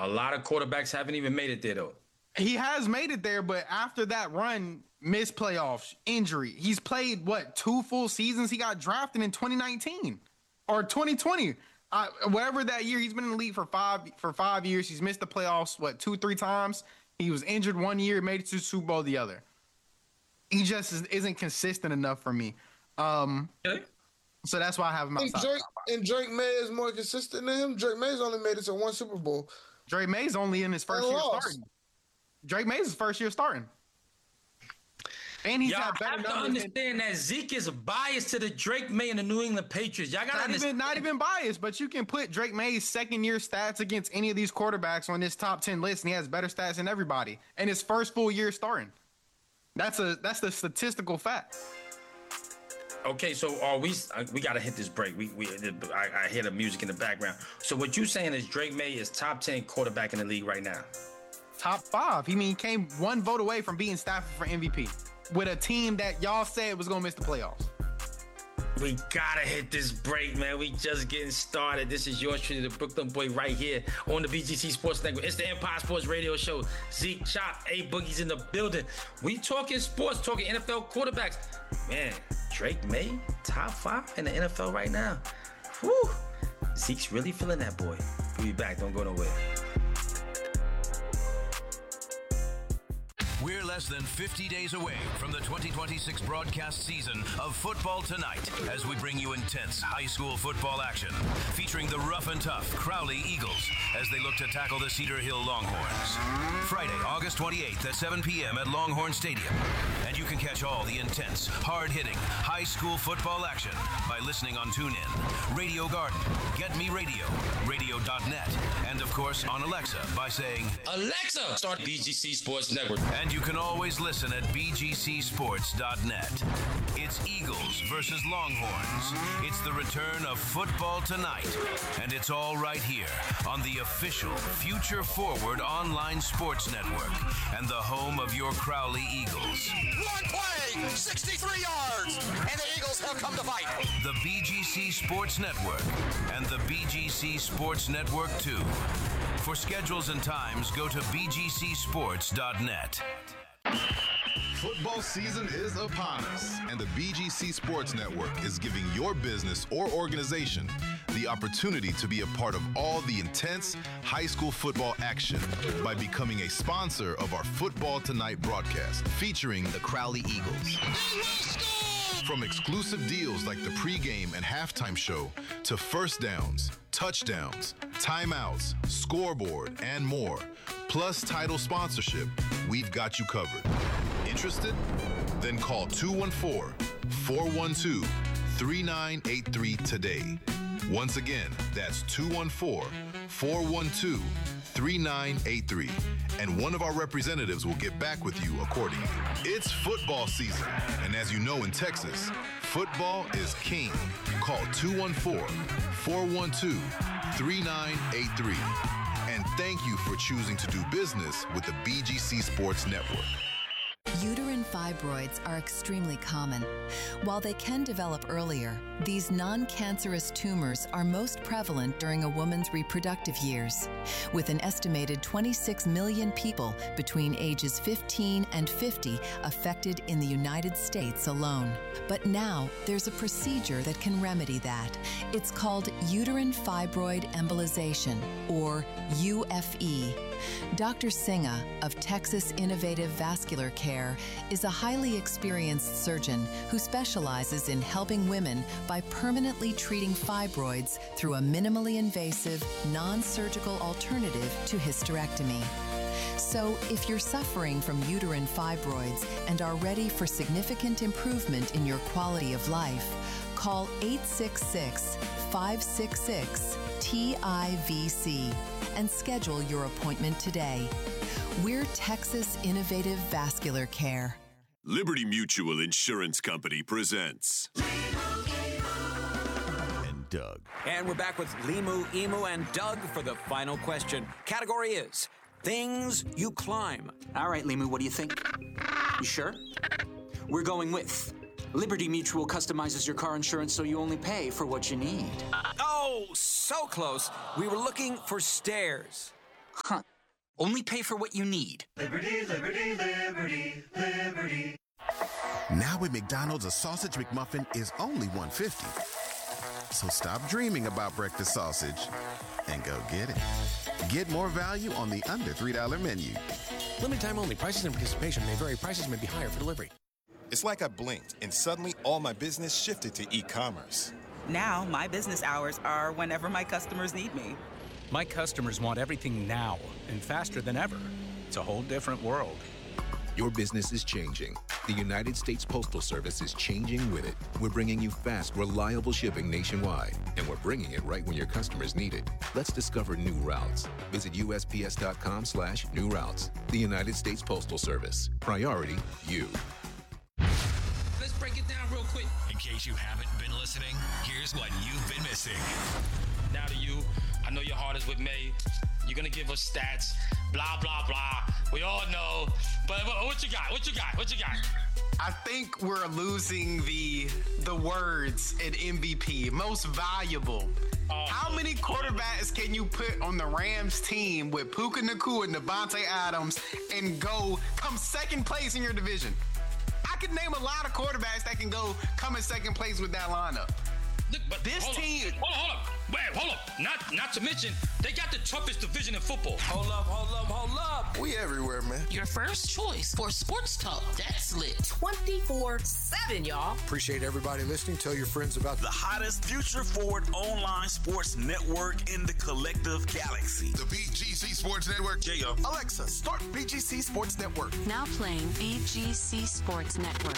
A lot of quarterbacks haven't even made it there, though. He has made it there, but after that run, missed playoffs, injury. He's played, 2 full seasons? He got drafted in 2019 or 2020. Whatever that year, he's been in the league for 5 years. He's missed the playoffs, 2-3 times. He was injured one year, made it to the Super Bowl the other. He just isn't consistent enough for me. Okay. So that's why I have him outside. And Drake May is more consistent than him. Drake May's only made it to 1 Super Bowl. Drake May's only in his first year starting. Drake May's his first year starting. And he's had better numbers. You have to understand that Zeke is biased to the Drake May and the New England Patriots. Y'all got to not even biased, but you can put Drake May's second-year stats against any of these quarterbacks on this top 10 list, and he has better stats than everybody. And his first full year starting. That's the statistical fact. Okay, so we got to hit this break. I hear the music in the background. So what you saying is Drake May is top 10 quarterback in the league right now? Top 5. He came 1 vote away from beating Stafford for MVP with a team that y'all said was going to miss the playoffs. We got to hit this break, man. We just getting started. This is yours truly, the Brooklyn Boy, right here on the BGC Sports Network. It's the Empire Sports Radio Show. Zeke, Chop, A Boogie's in the building. We talking sports, talking NFL quarterbacks. Man, Drake May, top 5 in the NFL right now. Whew. Zeke's really feeling that boy. We'll be back. Don't go nowhere. We're less than 50 days away from the 2026 broadcast season of Football Tonight as we bring you intense high school football action featuring the rough and tough Crowley Eagles as they look to tackle the Cedar Hill Longhorns. Friday, August 28th at 7 p.m. at Longhorn Stadium. And you can catch all the intense, hard-hitting high school football action by listening on TuneIn, Radio Garden, Get Me Radio, Radio.net, and of course on Alexa by saying, Alexa, start BGC Sports Network. And you can always listen at bgcsports.net. It's Eagles versus Longhorns. It's the return of Football Tonight. And it's all right here on the official Future Forward online sports network and the home of your Crowley Eagles. One play, 63 yards, and the Eagles have come to fight. The BGC Sports Network and the BGC Sports Network 2. For schedules and times, go to bgcsports.net. Football season is upon us, and the BGC Sports Network is giving your business or organization the opportunity to be a part of all the intense high school football action by becoming a sponsor of our Football Tonight broadcast featuring the Crowley Eagles. From exclusive deals like the pregame and halftime show to first downs, touchdowns, timeouts, scoreboard, and more, plus title sponsorship, we've got you covered. Interested? Then call 214-412-3983 today. Once again, that's 214-412-3983. And one of our representatives will get back with you accordingly. It's football season. And as you know in Texas, football is king. Call 214-412-3983. And thank you for choosing to do business with the BGC Sports Network. Uterine fibroids are extremely common. While they can develop earlier, these non-cancerous tumors are most prevalent during a woman's reproductive years, with an estimated 26 million people between ages 15 and 50 affected in the United States alone. But now, there's a procedure that can remedy that. It's called uterine fibroid embolization, or UFE. Dr. Sinha of Texas Innovative Vascular Care is a highly experienced surgeon who specializes in helping women by permanently treating fibroids through a minimally invasive, non-surgical alternative to hysterectomy. So, if you're suffering from uterine fibroids and are ready for significant improvement in your quality of life, call 866-566-TIVC and schedule your appointment today. We're Texas Innovative Vascular Care. Liberty Mutual Insurance Company presents And Doug. And we're back with Limu, Emu, and Doug for the final question. Category is things you climb. All right, Limu, what do you think? You sure? We're going with Liberty Mutual customizes your car insurance so you only pay for what you need. Oh, so close. We were looking for stairs. Huh. Only pay for what you need. Liberty, liberty, liberty, liberty. Now at McDonald's, a sausage McMuffin is only $1.50. So stop dreaming about breakfast sausage and go get it. Get more value on the under $3 menu. Limited time only. Prices and participation may vary. Prices may be higher for delivery. It's like I blinked and suddenly all my business shifted to e-commerce. Now my business hours are whenever my customers need me. My customers want everything now and faster than ever. It's a whole different world. Your business is changing. The United States Postal Service is changing with it. We're bringing you fast, reliable shipping nationwide, and we're bringing it right when your customers need it. Let's discover new routes. Visit USPS.com/new routes. The United States Postal Service. Priority you. Let's break it down real quick. In case you haven't been listening, here's what you've been missing. Now to you, I know your heart is with May. You're going to give us stats, blah, blah, blah. We all know. But what you got? What you got? What you got? I think we're losing the words at MVP, most valuable. How many quarterbacks can you put on the Rams team with Puka Nacua and Devontae Adams and come second place in your division? I could name a lot of quarterbacks that can come in second place with that lineup. Look, but this team. Hold up. Wait, hold up. Not to mention, they got the toughest division in football. Hold up. We everywhere, man. Your first choice for sports talk. That's lit. 24/7, y'all. Appreciate everybody listening. Tell your friends about the hottest future forward online sports network in the collective galaxy. The BGC Sports Network. J.O. Alexa, start BGC Sports Network. Now playing BGC Sports Network.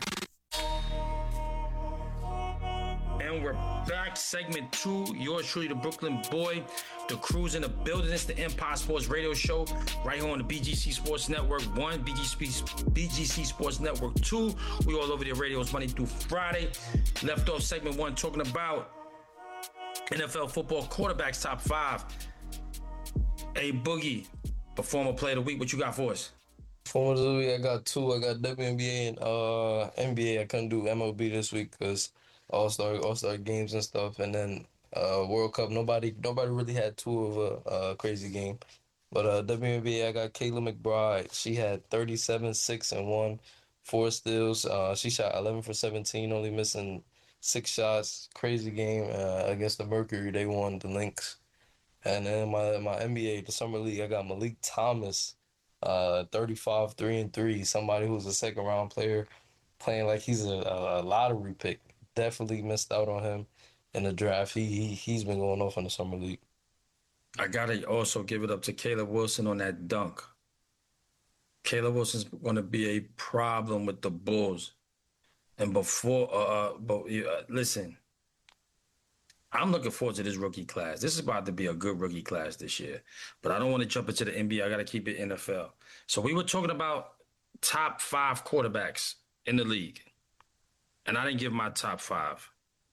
And we're back, segment 2. Yours truly, the Brooklyn boy. The crew's in the building. It's the Empire Sports Radio Show right here on the BGC Sports Network 1, BGC Sports Network 2. We all over the radios Monday through Friday. Left off segment 1 talking about NFL football quarterbacks top 5. A Boogie, a former player of the week. What you got for us? Former of the week, I got 2. I got WNBA and NBA. I couldn't do MLB this week because All-Star games and stuff, and then World Cup. Nobody really had 2 of a crazy game. But WNBA, I got Kayla McBride. She had 37, 6, and 1, 4 steals. She shot 11 for 17, only missing 6 shots. Crazy game against the Mercury. They won the Lynx. And then my NBA, the Summer League, I got Malik Thomas, 35, 3 and 3. Somebody who's a second-round player, playing like he's a lottery pick. Definitely missed out on him in the draft. He's been going off in the Summer League. I gotta also give it up to Caleb Wilson on that dunk. Caleb Wilson's going to be a problem with the Bulls. And listen, I'm looking forward to this rookie class. This is about to be a good rookie class this year. But I don't want to jump into the NBA. I got to keep it NFL. So we were talking about top 5 quarterbacks in the league. And I didn't give my top 5.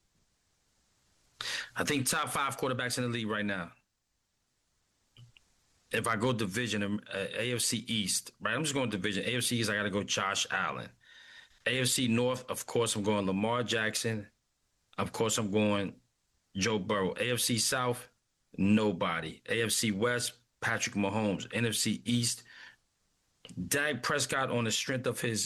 I think top 5 quarterbacks in the league right now. If I go division, AFC East, right? I'm just going division. AFC East, I got to go Josh Allen. AFC North, of course, I'm going Lamar Jackson. Of course, I'm going Joe Burrow. AFC South, nobody. AFC West, Patrick Mahomes. NFC East, Dak Prescott on the strength of his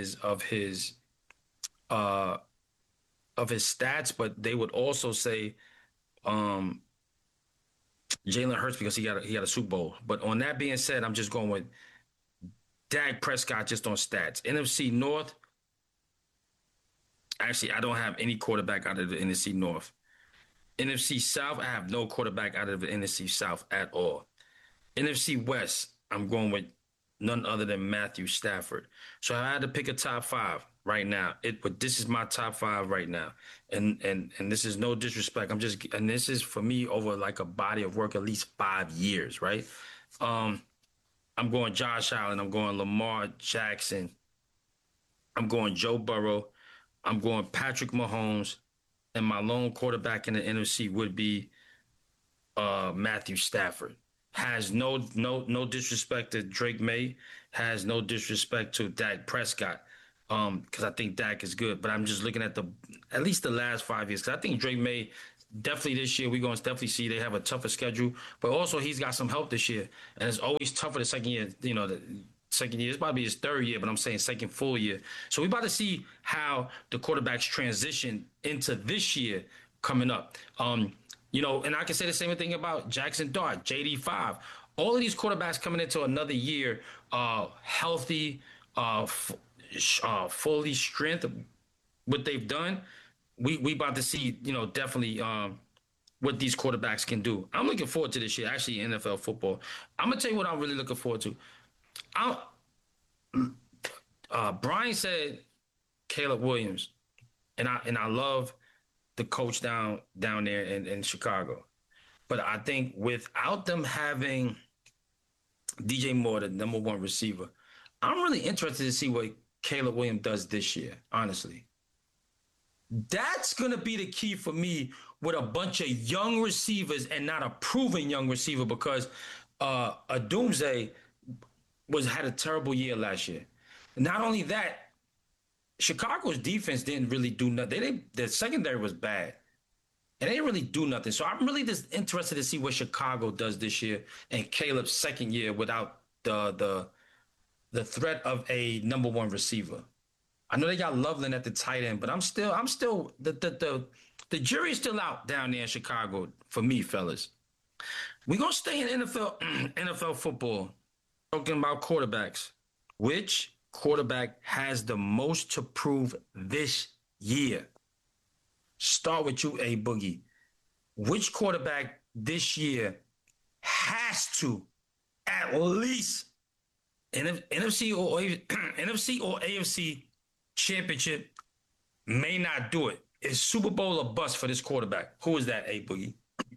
stats, but they would also say Jalen Hurts because he got a Super Bowl. But on that being said, I'm just going with Dak Prescott just on stats. NFC North, actually, I don't have any quarterback out of the NFC North. NFC South, I have no quarterback out of the NFC South at all. NFC West, I'm going with none other than Matthew Stafford. So I had to pick a top 5 right now. But this is my top 5 right now. And this is no disrespect. And this is for me over like a body of work, at least 5 years, right? I'm going Josh Allen. I'm going Lamar Jackson. I'm going Joe Burrow. I'm going Patrick Mahomes. And my lone quarterback in the NFC would be Matthew Stafford. Has no disrespect to Drake May. Has no disrespect to Dak Prescott. Because I think Dak is good. But I'm just looking at at least the last 5 years. Because I think Drake May definitely this year we're going to definitely see they have a tougher schedule. But also he's got some help this year, and it's always tougher the second year. You know, the second year. It's about to be his third year, but I'm saying second full year. So we're about to see how the quarterbacks transition into this year coming up. You know, and I can say the same thing about Jackson Dart, JD5. All of these quarterbacks coming into another year, healthy, fully strength, what they've done. We about to see, you know, definitely what these quarterbacks can do. I'm looking forward to this year, actually, in NFL football. I'm going to tell you what I'm really looking forward to. Brian said Caleb Williams, and I love the coach down there in Chicago. But I think without them having DJ Moore, the number one receiver, I'm really interested to see what Caleb Williams does this year, honestly. That's going to be the key for me with a bunch of young receivers and not a proven young receiver, because a Doomsday had a terrible year last year. Not only that, Chicago's defense didn't really do nothing. The secondary was bad, and they didn't really do nothing. So I'm really just interested to see what Chicago does this year and Caleb's second year without the threat of a number one receiver. I know they got Loveland at the tight end, but I'm still the jury is still out down there in Chicago for me, fellas. We're gonna stay in NFL football, talking about quarterbacks. Which quarterback has the most to prove this year? Start with you, A Boogie. Which quarterback this year has to at least NFC or AFC championship, may not do it? Is Super Bowl a bust for this quarterback? Who is that, A Boogie?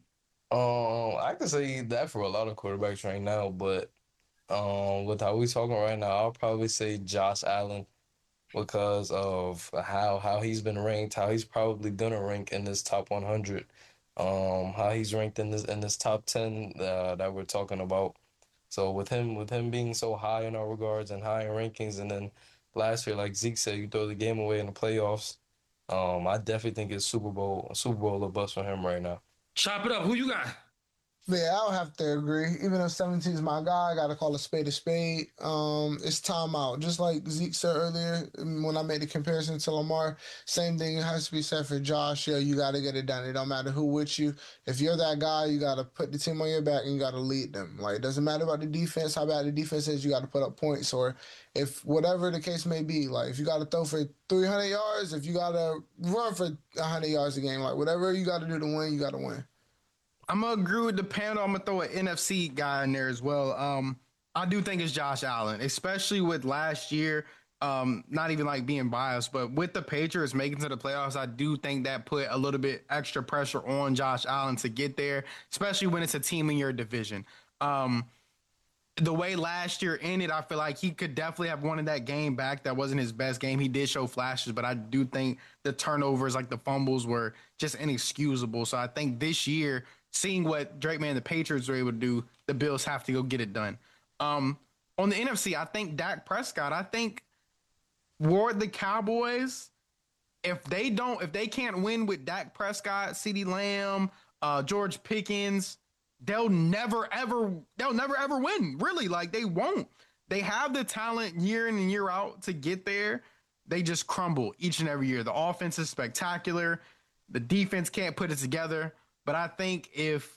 I can say that for a lot of quarterbacks right now, but with how we talking right now, I'll probably say Josh Allen, because of how he's been ranked, how he's probably gonna rank in this top 100, how he's ranked in this top 10 that we're talking about. So with him being so high in our regards and high in rankings, and then last year, like Zeke said, you throw the game away in the playoffs. I definitely think it's Super Bowl a bust for him right now. Chop it up. Who you got? Yeah, I'll have to agree. Even though 17 is my guy, I got to call a spade a spade. It's time out. Just like Zeke said earlier, when I made the comparison to Lamar, same thing has to be said for Josh. Yeah, you got to get it done. It don't matter who with you. If you're that guy, you got to put the team on your back and you got to lead them. Like, it doesn't matter about the defense, how bad the defense is, you got to put up points. Or if whatever the case may be, like if you got to throw for 300 yards, if you got to run for 100 yards a game, like whatever you got to do to win, you got to win. I'm going to agree with the panel. I'm going to throw an NFC guy in there as well. I do think it's Josh Allen, especially with last year, not even like being biased, but with the Patriots making to the playoffs, I do think that put a little bit extra pressure on Josh Allen to get there, especially when it's a team in your division. The way last year ended, I feel like he could definitely have wanted that game back. That wasn't his best game. He did show flashes, but I do think the turnovers, like the fumbles, were just inexcusable. So I think this year, seeing what Drake May and the Patriots were able to do, the Bills have to go get it done. On the NFC, I think Dak Prescott, I think Ward, the Cowboys, if they can't win with Dak Prescott, CeeDee Lamb, George Pickens, they'll never ever win. Really, like they won't. They have the talent year in and year out to get there. They just crumble each and every year. The offense is spectacular. The defense can't put it together. But I think if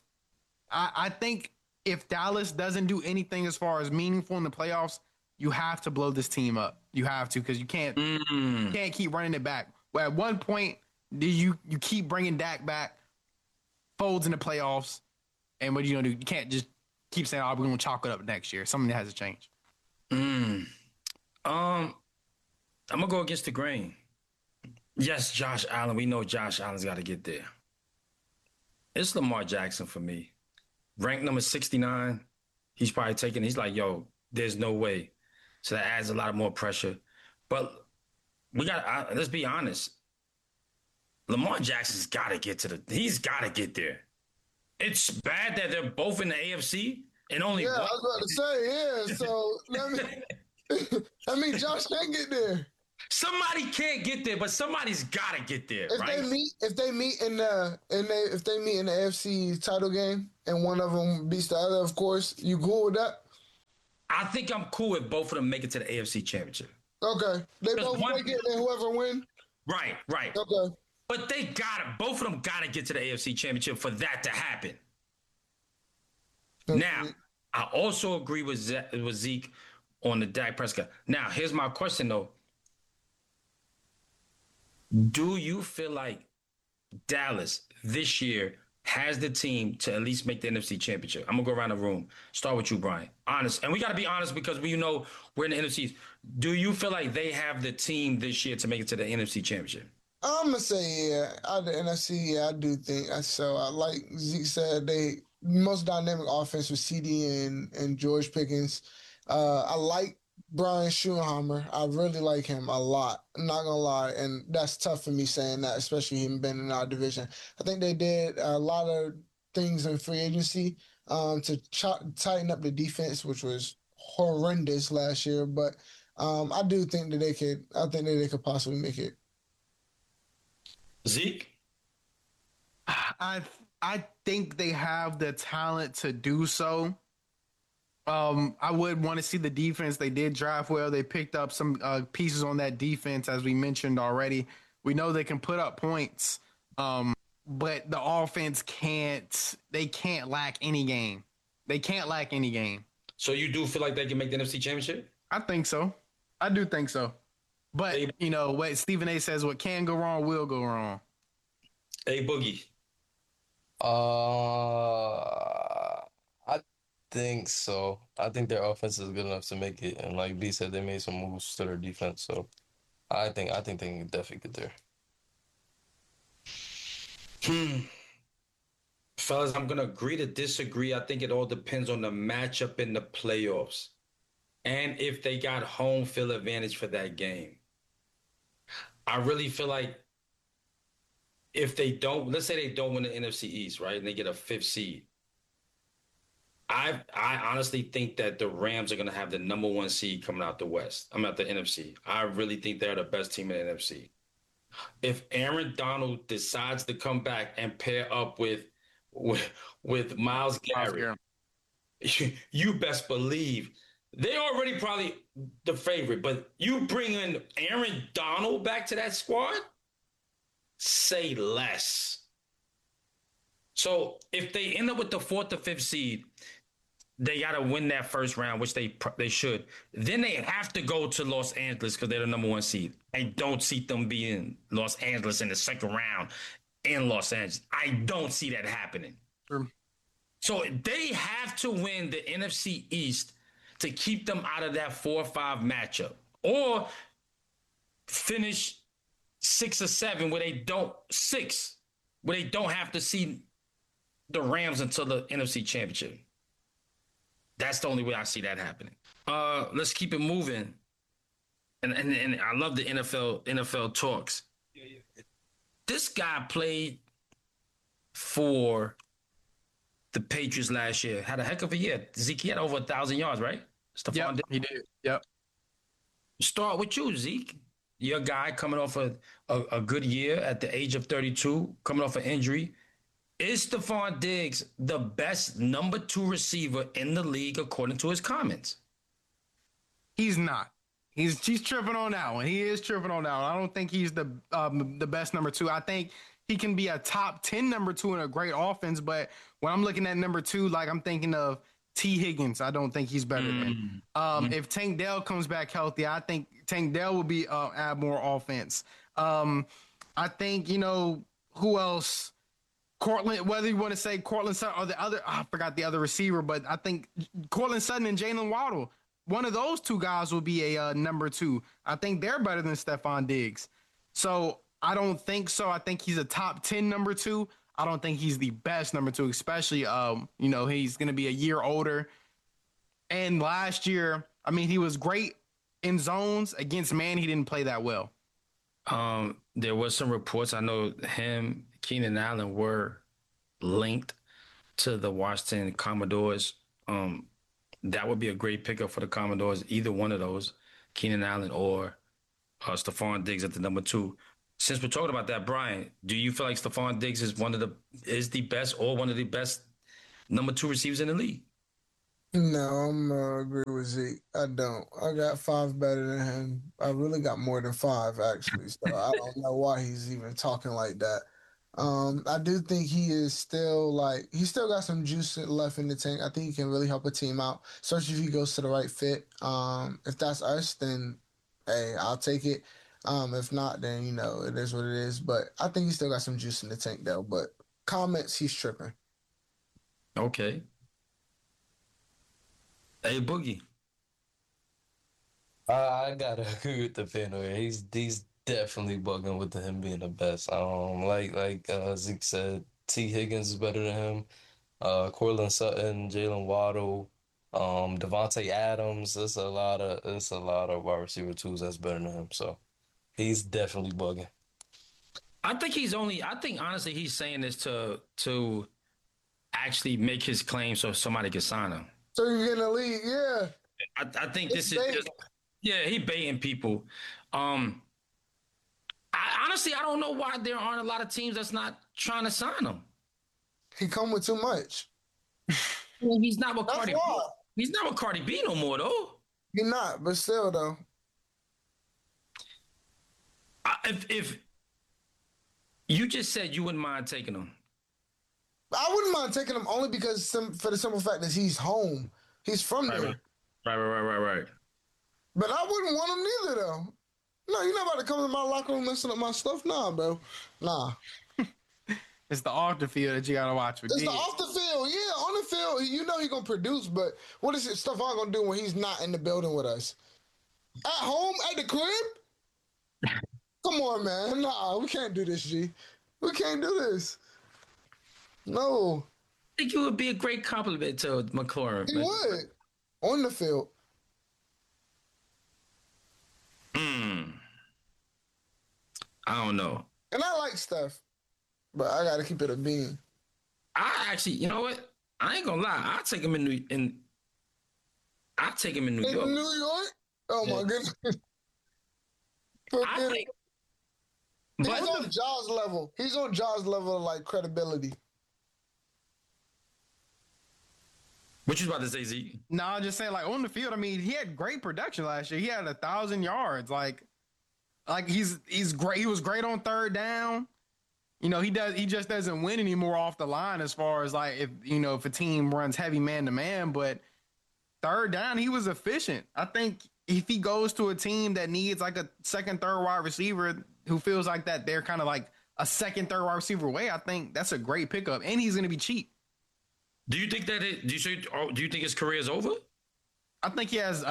Dallas doesn't do anything as far as meaningful in the playoffs, you have to blow this team up. You have to, because you can't keep running it back. Well, at one point, you keep bringing Dak back, folds in the playoffs, and what are you gonna do? You can't just keep saying, "Oh, we're gonna chalk it up next year." Something that has to change. I'm gonna go against the grain. Yes, Josh Allen. We know Josh Allen's got to get there. It's Lamar Jackson for me. Ranked number 69. He's probably he's like, yo, there's no way. So that adds a lot more pressure. But let's be honest. Lamar Jackson's got to get he's got to get there. It's bad that they're both in the AFC and only one. I was about to say, yeah. So, I mean, Josh can't get there. Somebody can't get there, but somebody's gotta get there, If right? if they meet in the AFC title game and one of them beats the other, of course, you cool with that? I think I'm cool with both of them making to the AFC Championship. Okay, they both make it, then whoever win. Right. Okay, but both of them gotta get to the AFC Championship for that to happen. Now, I also agree with Zeke on the Dak Prescott. Now, here's my question though. Do you feel like Dallas this year has the team to at least make the NFC Championship? I'm going to go around the room. Start with you, Brian. Honest. And we got to be honest because we're in the NFC. Do you feel like they have the team this year to make it to the NFC Championship? I'm going to say, yeah. Out of the NFC, yeah, I do think so. Like Zeke said, they most dynamic offense with CD and George Pickens. I like Brian Schottenheimer. I really like him a lot. I'm not gonna lie, and that's tough for me saying that, especially him being in our division. I think they did a lot of things in free agency to tighten up the defense, which was horrendous last year. But I do think that they could. I think that they could possibly make it. Zeke, I think they have the talent to do so. I would want to see the defense. They did draft well. They picked up some pieces on that defense, as we mentioned already. We know they can put up points, but the offense can't lack any game. They can't lack any game. So you do feel like they can make the NFC Championship? I think so. I do think so. But, what Stephen A says, what can go wrong will go wrong. Hey, Boogie. I think so. I think their offense is good enough to make it, and like B said, they made some moves to their defense. So I think they can definitely get there. Fellas, I'm gonna agree to disagree. I think it all depends on the matchup in the playoffs, and if they got home field advantage for that game. I really feel like if they don't, let's say they don't win the NFC East, right, and they get a 5th seed. I honestly think that the Rams are going to have the number 1 seed coming out the West. I'm out the NFC. I really think they're the best team in the NFC. If Aaron Donald decides to come back and pair up with Myles Garrett, you best believe they're already probably the favorite. But you bring in Aaron Donald back to that squad, say less. So if they end up with the 4th or 5th seed, they got to win that first round, which they should. Then they have to go to Los Angeles because they're the number 1 seed. I don't see them being Los Angeles in the second round in Los Angeles. I don't see that happening. Sure. So they have to win the NFC East to keep them out of that 4 or 5 matchup, or finish 6 or 7 where they don't have to see the Rams until the NFC Championship. That's the only way I see that happening. Let's keep it moving. And I love the NFL talks. This guy played for the Patriots last year. Had a heck of a year. Zeke, he had over 1,000 yards, right? Stephon Diggs. He did. Yep. Start with you, Zeke. Your guy coming off a good year at the age of 32, coming off an injury. Is Stephon Diggs the best number 2 receiver in the league according to his comments? He's not. He's tripping on that one. He is tripping on that one. I don't think he's the best number 2. I think he can be a top 10 number 2 in a great offense, but when I'm looking at number 2, like I'm thinking of T. Higgins. I don't think he's better than. If Tank Dell comes back healthy, I think Tank Dell will be add more offense. I think, who else? Cortland, whether you want to say Cortland Sutton or the other, I forgot the other receiver, but I think Cortland Sutton and Jalen Waddle, one of those 2 guys will be a number 2. I think they're better than Stephon Diggs. So I don't think so. I think he's a top 10 number 2. I don't think he's the best number 2, especially, he's going to be a year older. And last year, he was great in zones. Against man, he didn't play that well. There was some reports. I know him, Keenan Allen were linked to the Washington Commodores. That would be a great pickup for the Commodores, either one of those, Keenan Allen or Stephon Diggs at the number 2. Since we're talking about that, Brian, do you feel like Stephon Diggs is the best or one of the best number 2 receivers in the league? No, I'm agree with Zeke. I don't. I got 5 better than him. I really got more than 5 actually. So I don't know why he's even talking like that. I do think he is still he still got some juice left in the tank. I think he can really help a team out, especially if he goes to the right fit. If that's us, then hey, I'll take it. If not, then it is what it is. But I think he still got some juice in the tank though. But comments, he's tripping. Okay. Hey, Boogie. I gotta agree with the panel here. He's definitely bugging with him being the best. Like Zeke said, T. Higgins is better than him. Courtland Sutton, Jalen Waddle, Devontae Adams. It's a lot of wide receiver 2s that's better than him. So he's definitely bugging. I think honestly he's saying this to actually make his claim so somebody can sign him. So you're in the league, yeah. I think this is just, he baiting people. Honestly, I don't know why there aren't a lot of teams that's not trying to sign him. He come with too much. Well, he's not with Cardi B. He's not with Cardi B no more, though. He's not, but still, though. If you just said you wouldn't mind taking him. I wouldn't mind taking him only because for the simple fact that he's home. He's from there. Right. But I wouldn't want him neither, though. No, you're not about to come to my locker room messing up my stuff? Nah, bro. Nah. It's the off the field that you got to watch with. It's the off the field. Yeah, on the field, he's going to produce, but what is it Stephon going to do when he's not in the building with us? At home, at the crib? Come on, man. Nah, we can't do this, G. We can't do this. No. I think it would be a great compliment to McLaurin. He would. On the field. I don't know. And I like Steph, but I got to keep it a bean. I actually, you know what? I ain't gonna lie. I'll take him in New York. In New York? Oh, my goodness. He's on Jaws level. He's on Jaws level of, like, credibility. What you about to say, Z? No, I'm just saying, like, on the field, I mean, he had great production last year. He had 1,000 yards. Like he's great. He was great on third down. He just doesn't win anymore off the line as far as like if a team runs heavy man to man, but third down, he was efficient. I think if he goes to a team that needs like a second, third wide receiver who feels like that they're kind of like a second, third wide receiver away, I think that's a great pickup, and he's going to be cheap. Do you think do you think his career is over? I think he has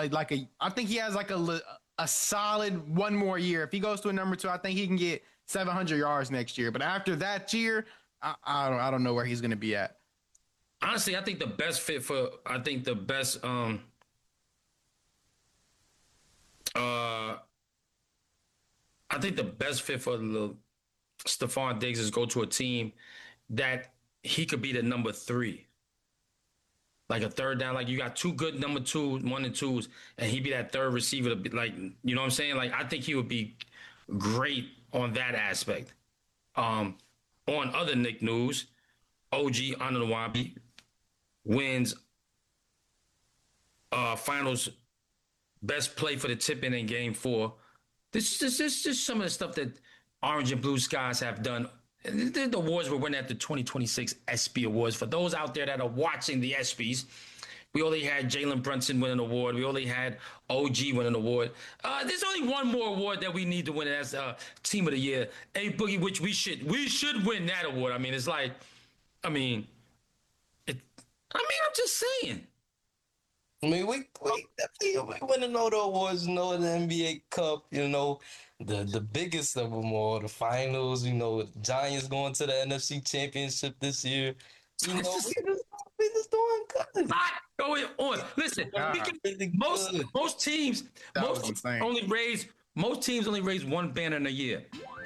a solid one more year. If he goes to a number 2, I think he can get 700 yards next year. But after that year, I don't know where he's going to be at. Honestly, I think the best fit for the best fit for Stephon Diggs is go to a team that he could be the number 3. Like a third down, like you got 2 good number 2, 1 and 2s, and he'd be that third receiver to be like, you know what I'm saying? Like, I think he would be great on that aspect. On other Nick news, OG Anunoby wins finals best play for the tip-in in Game 4. This is just some of the stuff that Orange and Blue Skies have done. The awards we're winning at the 2026 ESPY Awards. For those out there that are watching the ESPYs, we only had Jalen Brunson win an award. We only had OG win an award. There's only one more award that we need to win as Team of the Year. A Boogie, which we should win that award. I mean, it's like, I'm just saying. I mean, we definitely winning all the awards, the NBA Cup, the biggest of them all, the finals, the Giants going to the NFC Championship this year. We just doing good. Not going on. Listen, most teams only raise 1 banner in a year.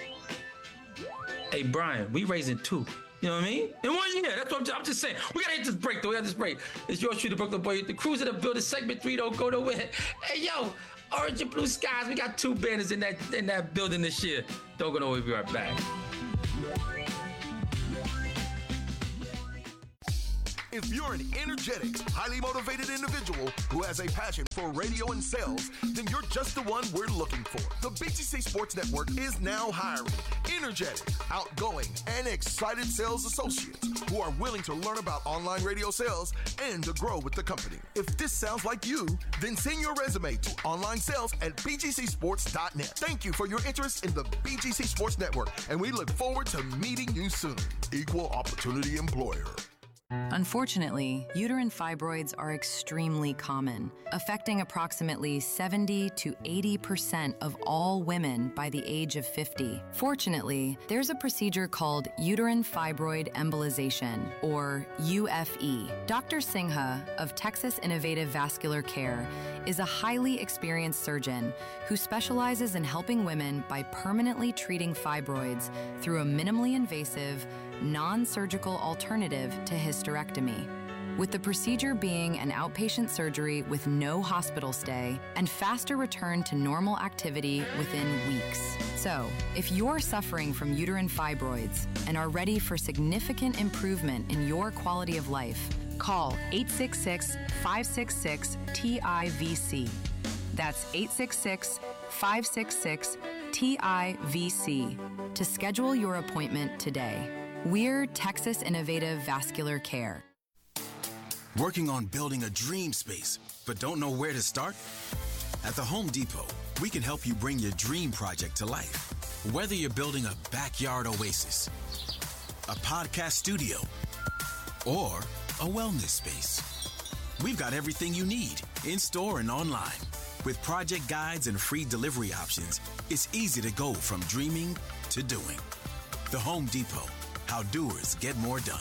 Hey, Brian, we raising 2. You know what I mean? In 1 year. That's what I'm just saying. We got to hit this break, though. We got this break. It's yours truly, the Brooklyn Boy. The Cruise of the Building, segment 3, don't go nowhere. Hey, yo, Orange and blue skies. We got 2 banners in that building this year. Don't go nowhere. We'll be right back. If you're an energetic, highly motivated individual who has a passion for radio and sales, then you're just the one we're looking for. The BGC Sports Network is now hiring energetic, outgoing, and excited sales associates who are willing to learn about online radio sales and to grow with the company. If this sounds like you, then send your resume to onlinesales@bgcsports.net. Thank you for your interest in the BGC Sports Network, and we look forward to meeting you soon. Equal Opportunity Employer. Unfortunately, uterine fibroids are extremely common, affecting approximately 70 to 80% of all women by the age of 50. Fortunately, there's a procedure called uterine fibroid embolization, or UFE. Dr. Singha of Texas Innovative Vascular Care is a highly experienced surgeon who specializes in helping women by permanently treating fibroids through a minimally invasive, non-surgical alternative to hysterectomy, with the procedure being an outpatient surgery with no hospital stay and faster return to normal activity within weeks. So, if you're suffering from uterine fibroids and are ready for significant improvement in your quality of life, call 866-566-TIVC. That's 866-566-TIVC to schedule your appointment today. We're Texas Innovative Vascular Care. Working on building a dream space, but don't know where to start? At the Home Depot, we can help you bring your dream project to life. Whether you're building a backyard oasis, a podcast studio, or a wellness space, we've got everything you need in store and online. With project guides and free delivery options, it's easy to go from dreaming to doing. The Home Depot. How doers get more done.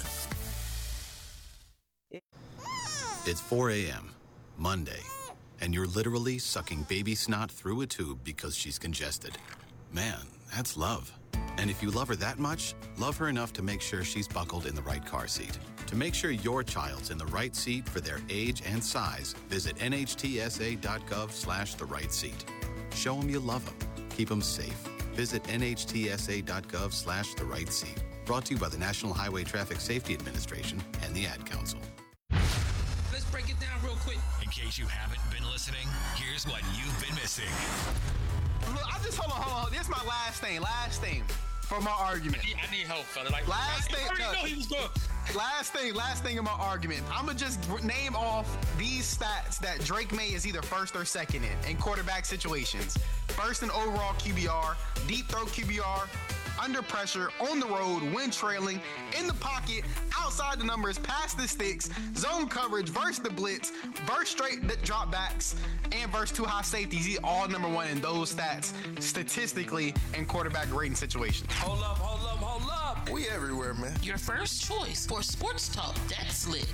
It's 4 a.m., Monday, and you're literally sucking baby snot through a tube because she's congested. Man, that's love. And if you love her that much, love her enough to make sure she's buckled in the right car seat. To make sure your child's in the right seat for their age and size, visit nhtsa.gov/the-right seat. Show them you love them. Keep them safe. Visit nhtsa.gov/the-right seat. Brought to you by the National Highway Traffic Safety Administration and the Ad Council. Let's break it down real quick. In case you haven't been listening, here's what you've been missing. Look, hold on. This is my last thing for my argument. I need help, fella. Like, last thing. I already know he was going. Last thing in my argument. I'm gonna just name off these stats that Drake May is either first or second in quarterback situations. First in overall QBR, deep throw QBR, under pressure, on the road, when trailing, in the pocket, outside the numbers, past the sticks, zone coverage, versus the blitz, versus straight drop backs, and versus 2 high safeties. He's all number 1 in those stats statistically in quarterback rating situations. Hold up. We everywhere, man. Your first choice for sports talk that's lit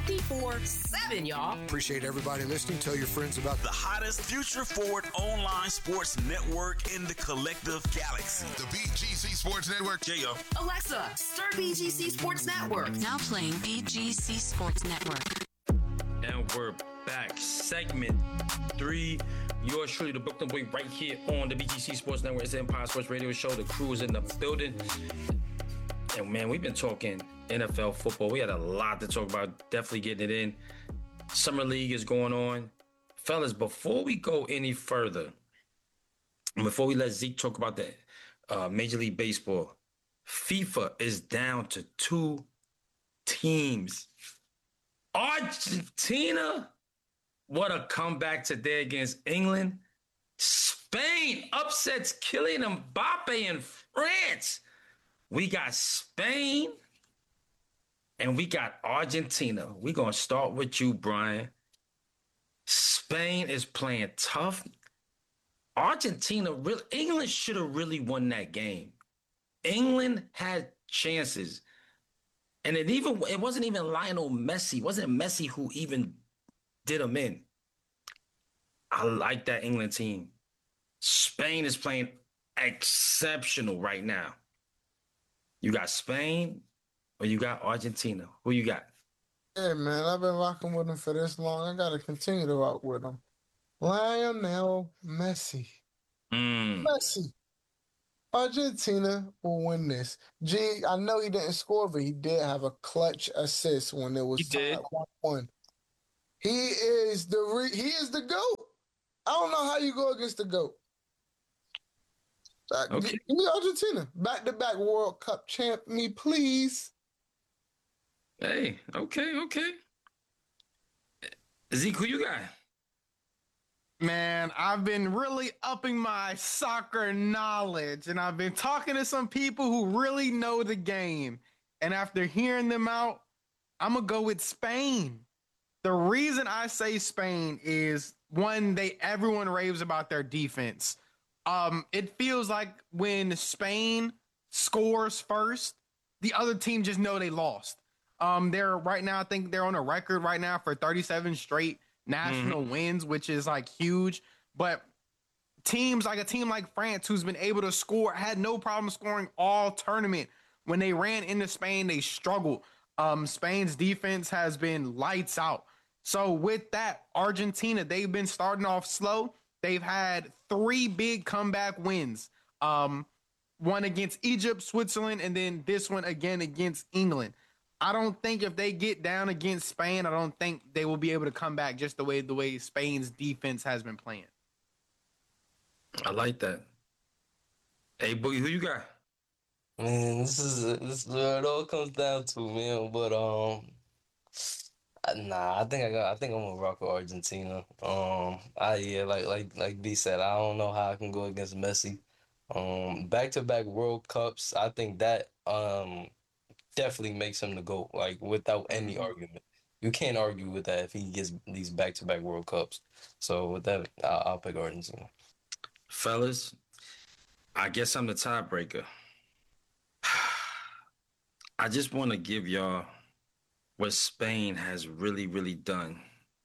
24/7, y'all. Appreciate everybody listening. Tell your friends about The hottest future-forward online sports network in the collective galaxy. The BGC Sports Network. Yeah, yo. Alexa, start BGC Sports Network. Now playing BGC Sports Network. And we're back. Segment 3. Yours truly, the Brooklyn Boy, right here on the BGC Sports Network. It's the Empire Sports Radio Show. The crew is in the building. And man, we've been talking NFL football. We had a lot to talk about. Definitely getting it in. Summer League is going on. Fellas, before we go any further, before we let Zeke talk about the Major League Baseball, FIFA is down to 2 teams. Argentina, what a comeback today against England. Spain upsets Kylian Mbappe in France. We got Spain and we got Argentina. We're going to start with you, Brian. Spain is playing tough. England should have really won that game. England had chances. And it wasn't even Lionel Messi. It wasn't Messi who even did them in. I like that England team. Spain is playing exceptional right now. You got Spain or you got Argentina? Who you got? Yeah, man, I've been rocking with them for this long. I got to continue to rock with them. Lionel Messi. Messi. Argentina will win this. I know he didn't score, but he did have a clutch assist when it was tied 1-1. He is the GOAT. I don't know how you go against the GOAT. Okay. Give me Argentina. Back-to-back World Cup champ, me please. Hey, okay. Zeke, who you got? Man, I've been really upping my soccer knowledge, and I've been talking to some people who really know the game. And after hearing them out, I'm going to go with Spain. The reason I say Spain is, one, everyone raves about their defense. It feels like when Spain scores first, the other team just know they lost. They're right now, I think they're on a record right now for 37 straight national wins, which is like huge. But a team like France, who's been able to score, had no problem scoring all tournament. When they ran into Spain, they struggled. Spain's defense has been lights out. So with that, Argentina, they've been starting off slow. They've had 3 big comeback wins. One against Egypt, Switzerland, and then this one again against England. I don't think if they get down against Spain, I don't think they will be able to come back just the way Spain's defense has been playing. I like that. Hey, Boogie, who you got? Man, this is what it all comes down to, man. But I think I'm gonna rock with Argentina. Like B said, I don't know how I can go against Messi. Back-to-back World Cups, I think that definitely makes him the GOAT, like without any argument. You can't argue with that if he gets these back-to-back World Cups. So with that, I'll pick Argentina. Fellas, I guess I'm the tiebreaker. I just want to give y'all what Spain has really, really done.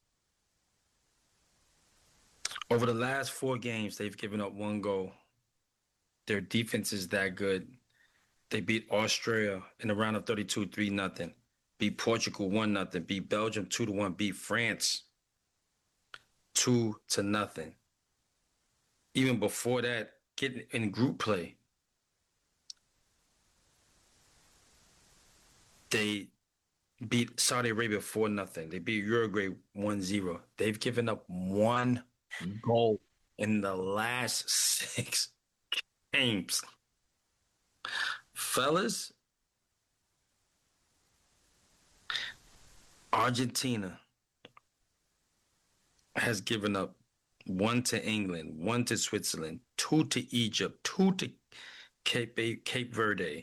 Over the last 4 games, they've given up 1 goal. Their defense is that good. They beat Austria in the round of 32, 3-0. Beat Portugal 1-0. Beat Belgium 2-1. Beat France 2-0. Even before that, getting in group play, they beat Saudi Arabia 4-0. They beat Uruguay 1-0. They've given up 1 goal in the last 6 games. Fellas, Argentina has given up 1 to England, 1 to Switzerland, 2 to Egypt, 2 to Cape Verde,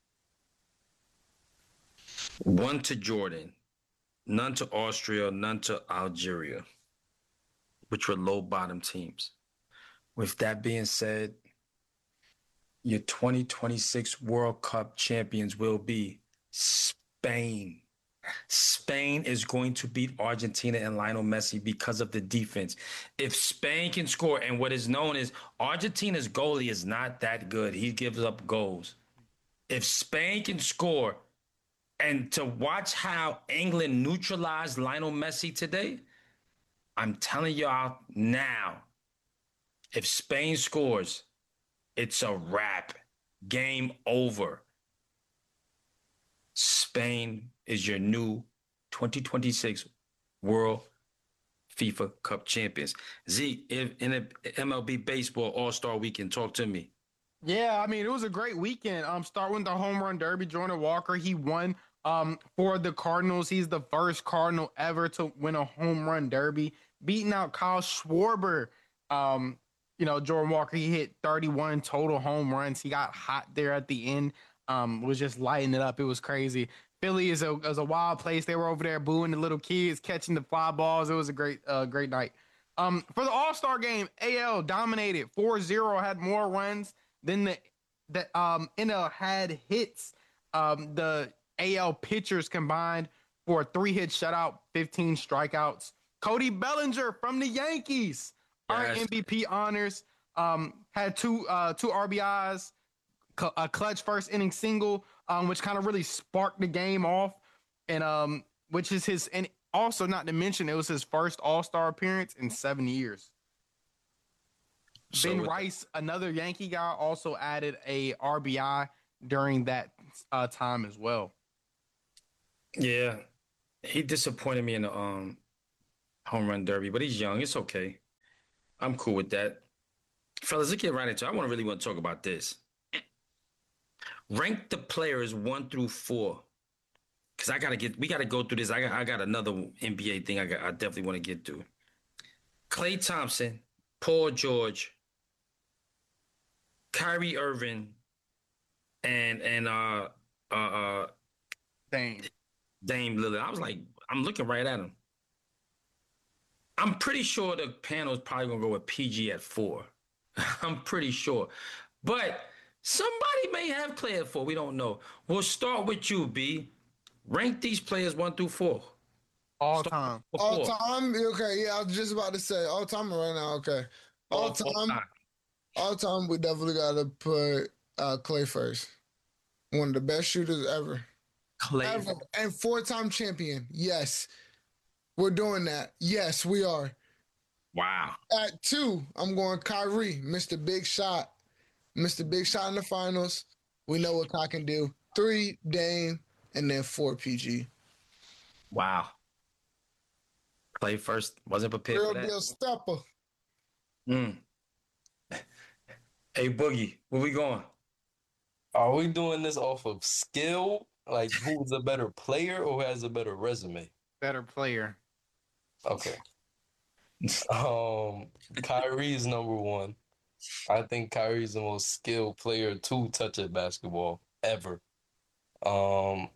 1 to Jordan, none to Austria, none to Algeria, which were low bottom teams. With that being said, your 2026 World Cup champions will be Spain. Spain is going to beat Argentina and Lionel Messi because of the defense. If Spain can score, and what is known is Argentina's goalie is not that good. He gives up goals. If Spain can score, and to watch how England neutralized Lionel Messi today, I'm telling y'all now, if Spain scores, it's a wrap. Game over. Spain is your new 2026 World FIFA Cup champions. Zeke, in a MLB Baseball All-Star Weekend, talk to me. Yeah, I mean, it was a great weekend. Start with the home run derby. Jordan Walker, he won for the Cardinals. He's the first Cardinal ever to win a home run derby, beating out Kyle Schwarber. Jordan Walker, he hit 31 total home runs. He got hot there at the end, was just lighting it up. It was crazy. Philly is a wild place. They were over there booing the little kids, catching the fly balls. It was a great night. For the All-Star game, AL dominated 4-0, had more runs than the NL had hits. The AL pitchers combined for a 3-hit shutout, 15 strikeouts. Cody Bellinger from the Yankees earned MVP honors. Had two RBIs, a clutch first inning single, which kind of really sparked the game off, and which is his, and also not to mention it was his first All-Star appearance in 7 years. Ben Rice, another Yankee guy, also added a RBI during that time as well. Yeah, he disappointed me in the home run derby, but he's young. It's okay. I'm cool with that. Fellas, let's get right into it. I really want to talk about this. Rank the players 1 through 4. Because we got to go through this. I got another NBA thing I definitely want to get through. Klay Thompson, Paul George, Kyrie Irving, and Dame Lillard. I was like, I'm looking right at him. I'm pretty sure the panel is probably going to go with PG at 4. I'm pretty sure. But somebody may have Klay at 4. We don't know. We'll start with you, B. Rank these players 1 through 4. All time. All time? Okay, yeah, I was just about to say all time right now. Okay. All time, we definitely got to put Klay first. One of the best shooters ever. Klay. Ever. And 4-time champion. Yes. We're doing that. Yes, we are. Wow. At 2, I'm going Kyrie, Mr. Big Shot. Mr. Big Shot in the finals. We know what Kai can do. 3, Dame, and then 4, PG. Wow. Klay first. Wasn't prepared for that. Real deal stepper. Hey, Boogie, where we going? Are we doing this off of skill? Like, who's a better player or who has a better resume? Better player. Okay. Kyrie is number 1. I think Kyrie is the most skilled player to touch a basketball ever. Paul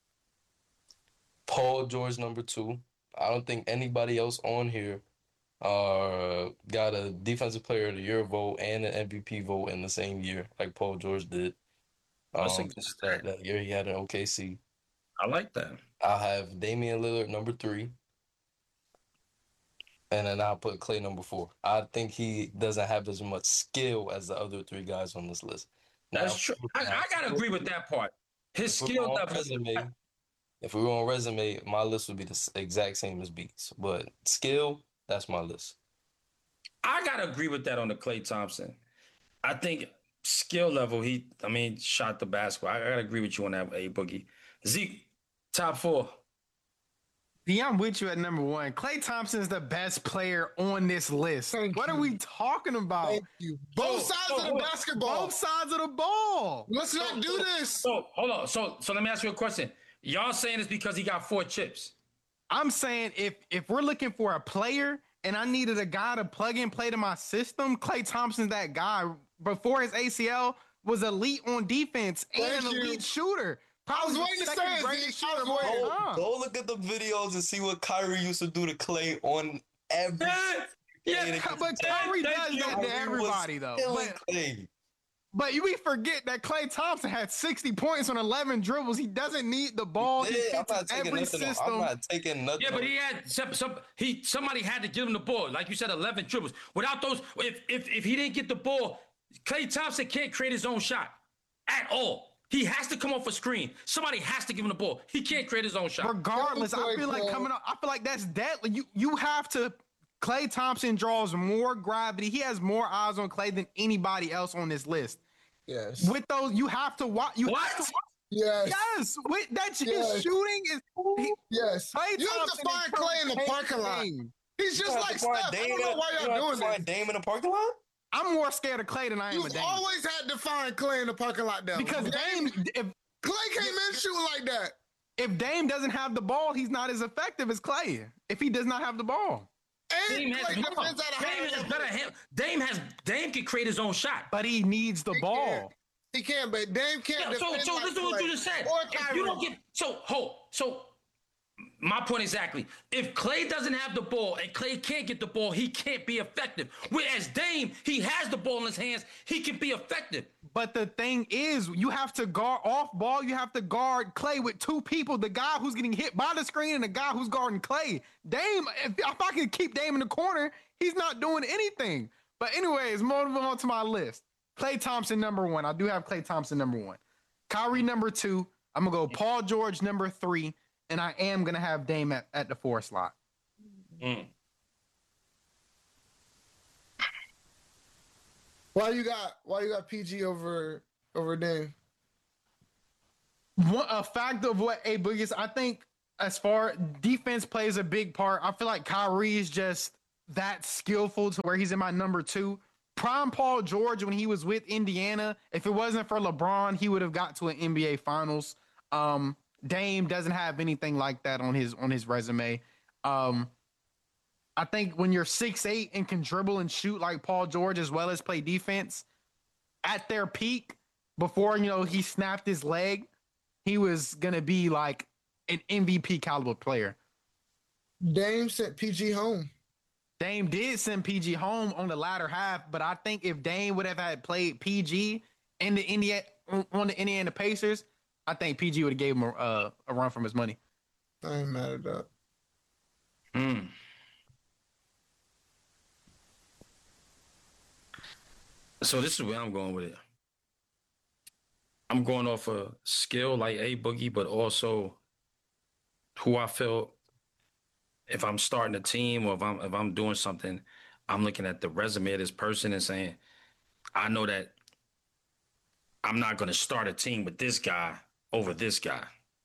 George, number 2. I don't think anybody else on here got a Defensive Player of the Year vote and an MVP vote in the same year, like Paul George did. That year he had an OKC. I like that. I'll have Damian Lillard number 3. And then I'll put Klay number 4. I think he doesn't have as much skill as the other 3 guys on this list. That's true. I got to agree with that part. His skill level. If we were on resume, my list would be the exact same as Beats. But skill, that's my list. I got to agree with that on the Klay Thompson. I think skill level, shot the basketball. I got to agree with you on that, A Boogie. Zeke, top 4. Yeah, I'm with you at number 1. Klay Thompson is the best player on this list. What are we talking about? Thank you. Both sides of the basketball. Both sides of the ball. Let's not do this. So hold on. So let me ask you a question. Y'all saying this because he got 4 chips? I'm saying if we're looking for a player and I needed a guy to plug and play to my system, Klay Thompson's that guy. Before his ACL, was elite on defense and an elite shooter. I was waiting to say Go look at the videos and see what Kyrie used to do to Klay on every. But Kyrie does that to everybody, though. But we forget that Klay Thompson had 60 points on 11 dribbles. He doesn't need the ball. He fits every system. I'm not taking nothing. Yeah, but he had somebody had to give him the ball. Like you said, 11 dribbles. Without those, if he didn't get the ball, Klay Thompson can't create his own shot at all. He has to come off a screen. Somebody has to give him the ball. He can't create his own shot. Regardless, I feel like that's deadly. You have to. Klay Thompson draws more gravity. He has more eyes on Klay than anybody else on this list. Yes. With those, you have to watch. Yes. Yes. With that, his shooting is. Yes. Klay you have to find Klay in the parking lot. He's just like Steph. I don't know why y'all doing this. Dame in the parking lot? I'm more scared of Klay than I am of Dame. You've always had to find Klay in the parking lot, though. Because Dame, if Klay came in shooting like that. If Dame doesn't have the ball, he's not as effective as Klay. If he does not have the ball. Dame can create his own shot, but he needs the ball. He can, but Dame can't. So this is what you just said. If you don't get so my point exactly. If Klay doesn't have the ball and Klay can't get the ball, he can't be effective. Whereas Dame, he has the ball in his hands, he can be effective. But the thing is, you have to guard off ball. You have to guard Klay with 2 people: the guy who's getting hit by the screen and the guy who's guarding Klay. Dame, if I can keep Dame in the corner, he's not doing anything. But anyways, moving on to my list. Klay Thompson number 1. I do have Klay Thompson number 1. Kyrie number 2. I'm gonna go Paul George number 3. And I am going to have Dame at the 4 slot. Why you got PG over Dame? A fact of what A Boogie is, I think as far defense plays a big part. I feel like Kyrie is just that skillful to where he's in my number 2. Prime Paul George, when he was with Indiana, if it wasn't for LeBron, he would have got to an NBA Finals. Dame doesn't have anything like that on his resume. I think when you're 6'8" and can dribble and shoot like Paul George as well as play defense, at their peak, before he snapped his leg, he was gonna be like an MVP caliber player. Dame sent PG home. Dame did send PG home on the latter half, but I think if Dame would have had played PG in the Indiana Pacers, I think PG would have gave him a run from his money. I ain't mad at that. So this is where I'm going with it. I'm going off a skill like A Boogie, but also who I feel if I'm starting a team or if I'm doing something, I'm looking at the resume of this person and saying, I know that I'm not going to start a team with this guy over this guy.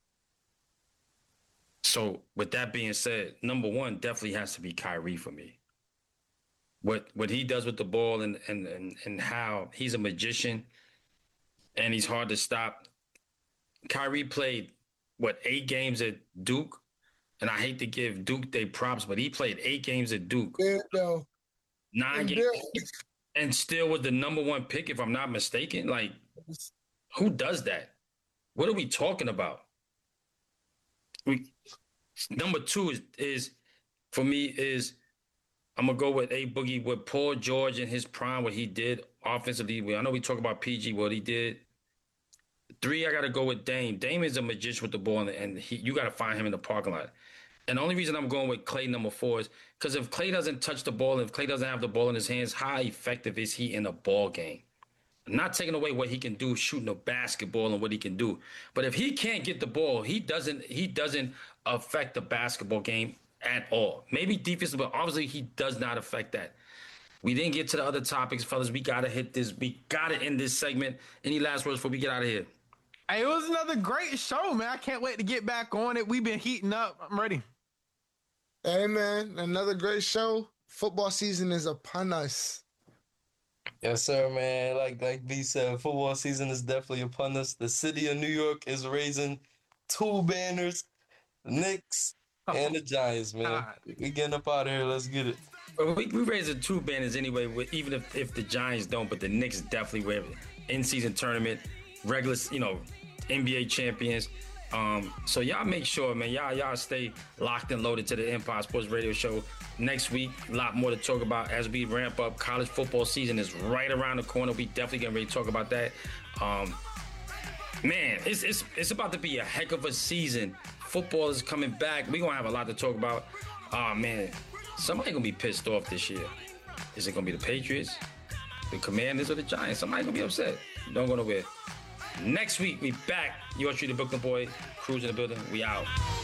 So with that being said, number 1 definitely has to be Kyrie for me. What he does with the ball and how he's a magician and he's hard to stop. Kyrie played 8 games at Duke, and I hate to give Duke their props, but he played 8 games at Duke. Yeah, no. 9 games, and still was the number 1 pick, if I'm not mistaken. Like, who does that? What are we talking about? Number 2 is for me is I'm going to go with A Boogie, with Paul George in his prime, what he did offensively. I know we talk about PG, what he did. 3, I got to go with Dame. Dame is a magician with the ball, and you got to find him in the parking lot. And the only reason I'm going with Klay number 4 is because if Klay doesn't touch the ball, if Klay doesn't have the ball in his hands, how effective is he in a ball game? Not taking away what he can do shooting a basketball and what he can do. But if he can't get the ball, he doesn't affect the basketball game at all. Maybe defensive, but obviously he does not affect that. We didn't get to the other topics, fellas. We got to hit this. We got to end this segment. Any last words before we get out of here? Hey, it was another great show, man. I can't wait to get back on it. We've been heating up. I'm ready. Hey, man, another great show. Football season is upon us. Yes, sir, man. Like B said, football season is definitely upon us. The city of New York is raising 2 banners, the Knicks and the Giants, man. We getting up out of here. Let's get it. Well, we raising 2 banners anyway, even if the Giants don't, but the Knicks definitely were in-season tournament, regular, NBA champions. So y'all make sure, man, y'all stay locked and loaded to the Empire Sports Radio Show. Next week, a lot more to talk about as we ramp up. College football season is right around the corner. We definitely gonna really talk about that. Man, it's about to be a heck of a season. Football is coming back. We're gonna have a lot to talk about. Oh man, somebody gonna be pissed off this year. Is it gonna be the Patriots, the Commanders, or the Giants? Somebody gonna be upset. Don't go nowhere. Next week, we back. Yours truly, the Brooklyn Boy, Cruz in the building. We out.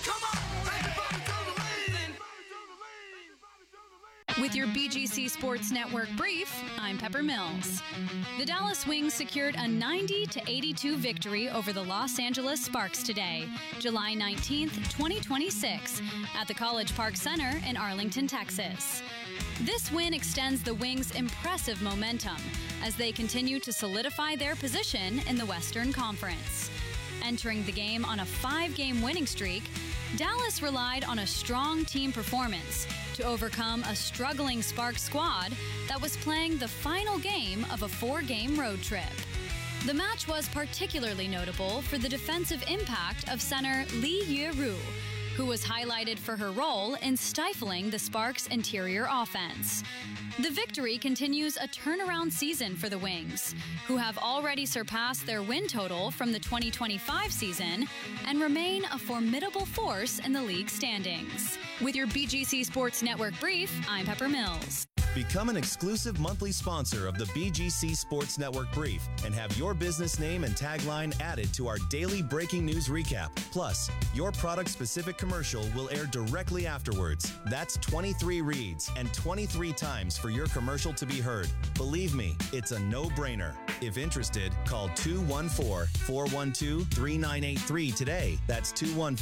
With your BGC Sports Network brief, I'm Pepper Mills. The Dallas Wings secured a 90-82 victory over the Los Angeles Sparks today, July 19th, 2026, at the College Park Center in Arlington, Texas. This win extends the Wings' impressive momentum as they continue to solidify their position in the Western Conference. Entering the game on a 5-game winning streak, Dallas relied on a strong team performance to overcome a struggling Sparks squad that was playing the final game of a 4-game road trip. The match was particularly notable for the defensive impact of center Lee Ye-ru, who was highlighted for her role in stifling the Sparks' interior offense. The victory continues a turnaround season for the Wings, who have already surpassed their win total from the 2025 season and remain a formidable force in the league standings. With your BGC Sports Network brief, I'm Pepper Mills. Become an exclusive monthly sponsor of the BGC Sports Network Brief and have your business name and tagline added to our daily breaking news recap. Plus, your product-specific commercial will air directly afterwards. That's 23 reads and 23 times for your commercial to be heard. Believe me, it's a no-brainer. If interested, call 214-412-3983 today. That's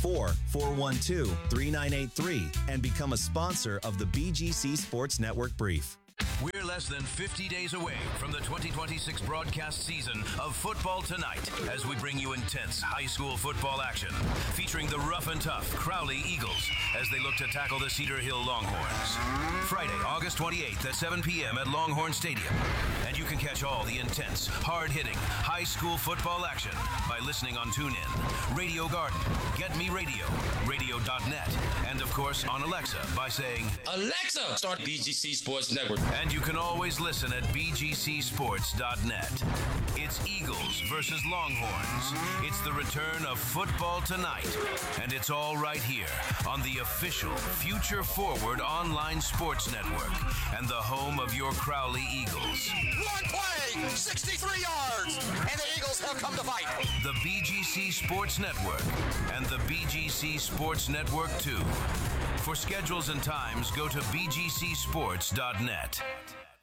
214-412-3983 and become a sponsor of the BGC Sports Network Brief. We're less than 50 days away from the 2026 broadcast season of Football Tonight as we bring you intense high school football action featuring the rough and tough Crowley Eagles as they look to tackle the Cedar Hill Longhorns. Friday, August 28th at 7 p.m. at Longhorn Stadium. And you can catch all the intense, hard-hitting high school football action by listening on TuneIn, Radio Garden, Get Me Radio, Radio.net, and of course on Alexa by saying, Alexa, start BGC Sports Network. And you can always listen at bgcsports.net. It's Eagles versus Longhorns. It's the return of Football Tonight. And it's all right here on the official Future Forward online sports network and the home of your Crowley Eagles. Long play, 63 yards, and the Eagles have come to fight. The BGC Sports Network and the BGC Sports Network 2. For schedules and times, go to bgcsports.net.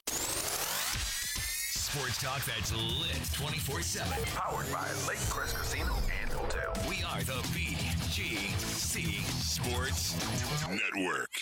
Sports talk that's lit 24/7. Powered by Lake Crest Casino and Hotel. We are the BGC Sports Network.